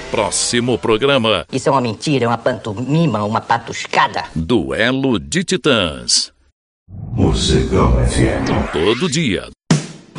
Próximo programa. Isso é uma mentira, é uma pantomima, uma patuscada. Duelo de Titãs. Mocegão FM. Todo dia,